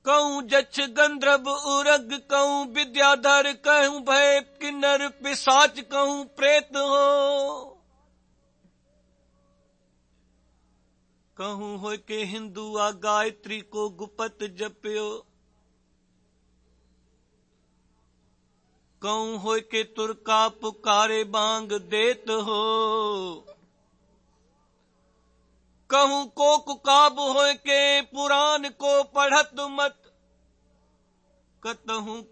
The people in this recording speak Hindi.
कहूँ जक्ष गंधर्व उरग कहूँ विद्याधर कहूँ भय किन्नर पिशाच कहूँ प्रेत हो। कहूँ हो के हिंदू आ गायत्री को गुपत जप्यो। कहूँ हो के तुर्का पुकारे बांग देत हो। कहूँ को कुकाब हो के पुराण को पढ़त मत। कतहूँ